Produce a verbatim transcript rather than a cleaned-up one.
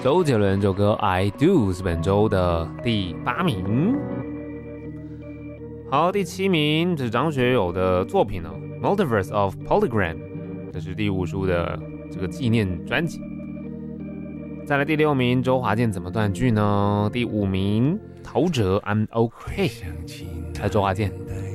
周杰伦这首歌 I Do 是本周的第八名。好，第七名这是张学友的作品哦 Multiverse of Polygram， 这是第五书的这个纪念专辑。再来第六名，周华健怎么断句呢？第五名，陶喆 I'm OK， 还有周华健。